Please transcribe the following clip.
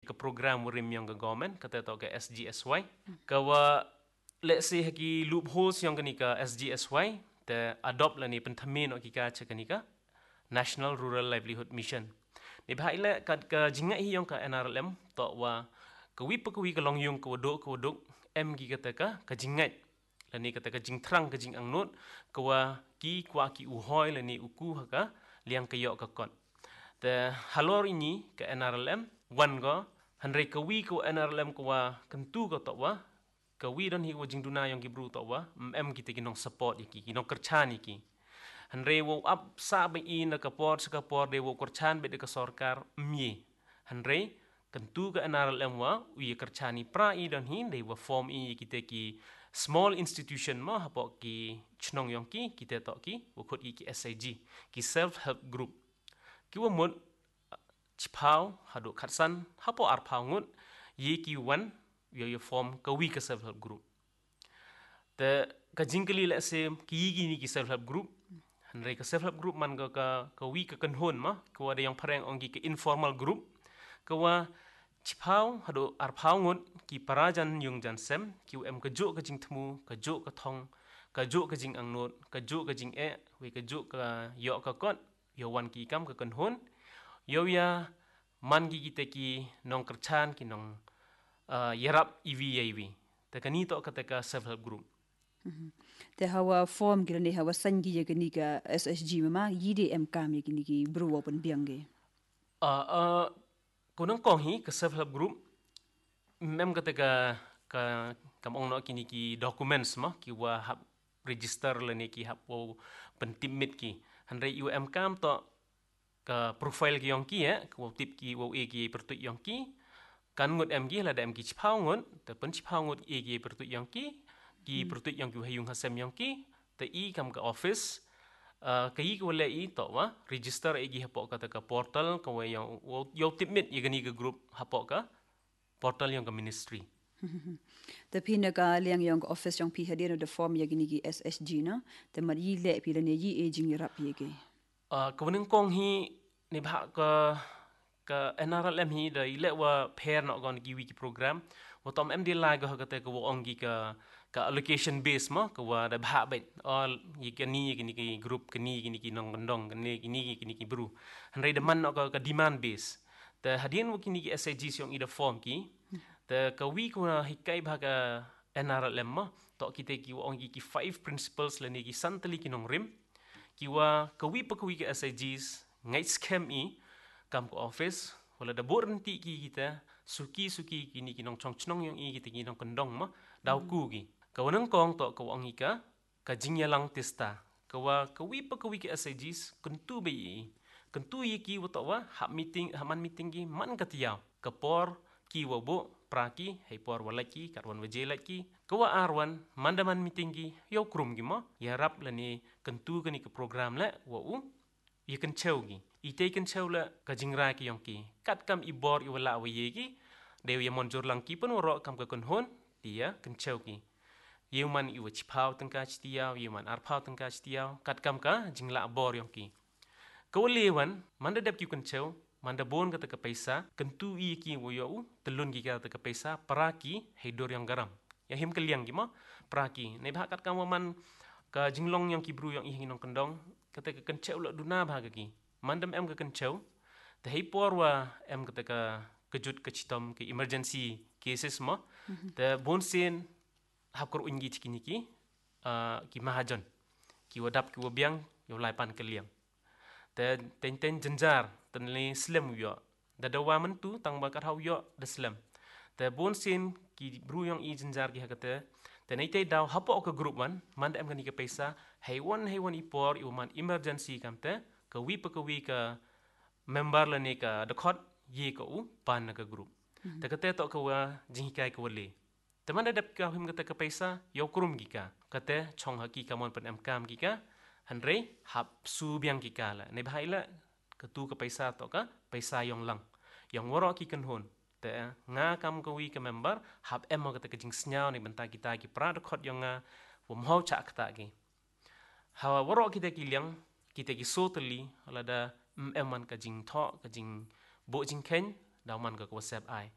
ke program urim yang ke government kata to ke SGSY kawa let's say haki loopholes yang kenika SGSY te adopt la ni pentamin okika chekanika National Rural Livelihood Mission ni bahaila kad ka jinga hi yang ka NRLM to wa kawi pakawi ka long yung kawduk M gi kata ka jingat la ni kata ka jingtrang ka jing angnut kawa ki kwa ki uhoy la ni uku haka liang kayok ka kon te halor ini ke NRLM wan go hanrei kawi ko NRLM ko wa kentu ko to wa kawi don hi wajing duna yang gibru to wa kita kinong support iki kinong kerchan iki hanrei wo up sa ba i na kapor sa kapor de wo kerchan be de ka sarkar mi hanrei kentu ke NRLM wa wi kerchani pra i don hi de wa form i kita ki small institution ma hapo ki chnong yang ki kita to ki wo khot ki SIG ki self help group kiwa mut chipau hadu khatsan hapo arpau ngut ye ki wan yo form kawi ka self help group te ka jingkali la se ki ni ki self help group hanrei ka self help group man ga ka kawi ka kanhon ma ko ada yang pareng ongi ka informal group kawa chipau hadu arpau ngut ki parajan yung jan sem ki ka jo ka jing thmu ka jo ka thong ka jo ka jing angnot ka jo ka jing we ka jo ka yo ka kot yo wan ki kam ka kanhon yo ya man gi kita ki nong kerchan ki nong yarap EV te kani to kata ka self help group te hawa form ki ni hawa sangi ye ni ka SSG mama YDM kam ye ni ki bru open biange kunang kong hi ka self help group mem kata ka kam ong no ki ni ki documents ma ki wa hab register le ni ki hab wo pentimit ki hanrei UM kam to ka profile ki yong ki ko tip ki wo e ki pertu yong ki kan ngut em ki la da em ki chpau ngut te pen chpau ngut e ki pertu yong ki pertu yong ki hayung hasem yong ki te i kam ka office ka i ko le i to wa register e ki hapo ka ka portal ko we yong yo tipmit ye gani ka group hapo ka portal yong ka ministry te pina ka liang yong office yong pi hadino de form ye gani ki SSG na te mar yi le pi le ne yi e jing rap ye ki keweneng kong hi ni bha ka NRLM hi da ile wa pair no gon ki wiki program wa tom MD la go ka te ko ongi ka allocation base ma ko wa da bha bet all yi ka ni ki group ka ni ki nong ndong ni ki bru hanrei da man no ka demand base te hadien wo ki ni ki SIG yong ida form ki te ka wi ko hi kai bha ka NRLM ma to ki te ki ongi ki 5 principles le ni ki santali ki nong rim kiwa kawi pakawi ke SIGs ngai scam i kam ko office wala da bornti ki kita suki kini kinong chong chnong yung i kita kinong kendong ma daw ku gi kawanang kong to ko ang ika ka jingyalang testa kawa kawi pakawi ke SIGs kentu be i kentu i ki wato wa haman meeting gi man katiyaw kapor ki wabo praki haipor walaki karwan waje laki kawa arwan mandaman meeting gi yo krum gi mo ya rap la ni kentu ka ni ke program la wa ye kan chau gi ite kan chau la ka jingra ki yong ki kat kam i bor i wala wa ye gi de ye monjor lang ki pun woro kam ka kon hon dia kan chau gi ye man i wa chipau tangka chtiaw ye man arpau tangka chtiaw kat kam ka jingla bor yong ki kawlewan manda dap ki kan chau manda bon kata ka paisa kentu i ki wo yo telun gi kata ka paisa paraki hedor yang garam ya him kaliang gi ma praki nei bha kat kam man ka jinglong yang ki bru yang i hinong kendong kata ka kenceu lo duna bha ga ki mandam em ka kenceu te hei por wa em kata ka kejut ke chitom ke emergency cases ma te bon sen hakor ungi chikini ki mahajon ki wadap ki wabiang yo lai pan kaliang te ten jenjar tenli slim yo da dawa man tu tang ba kat hau yo da slim te bon sen ki bru yang i jenjar ki hakate te nei te daw hapo ka group man man em kan ki pesa haiwan ipor i man emergency kam te ka wi ka member la ne ka da khot ye ka u pan ka group te ka te to ka wa jing kai ka wale te man da ka him ka pesa yo krum gi ka te chong ha ki ka mon pan em kam gi ka hanrei hap su biang ki ka la ne bhaila ka tu ka pesa to ka pesa yong lang yang woro ki kan hon te nga kam ka wi ka member hap em ka te ka jing snyao ni benta kita ki pra da khot yong nga wom ho cha ka gi hawa woro kita ki liang kita ki sotali ala da man ka jing tho ka jing bo jing ken da man ka ko sep ai